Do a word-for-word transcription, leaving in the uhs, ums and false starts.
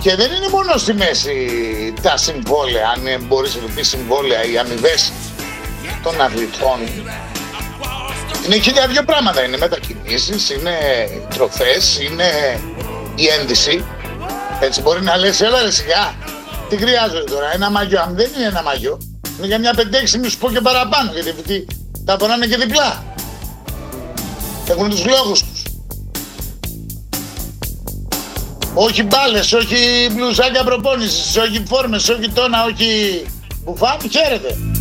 Και δεν είναι μόνο στη μέση τα συμβόλαια, αν μπορείς να πεις συμβόλαια, οι αμοιβές των αθλητών. Είναι χίλια δύο πράγματα, είναι μετακινήσεις, είναι τροφές, είναι η ένδυση. Έτσι μπορεί να λες, έλα ρε σιγά, τι χρειάζεται τώρα, ένα μαγιό, αν δεν είναι ένα μαγιό, είναι για μια πέντε έξι, μη σου πω και παραπάνω, γιατί τα πονάνε και διπλά. Έχουν τους λόγους τους. Όχι μπάλες, όχι μπλουζάκια προπόνησης, όχι φόρμες, όχι τόνα, όχι μπουφάν, χαίρετε.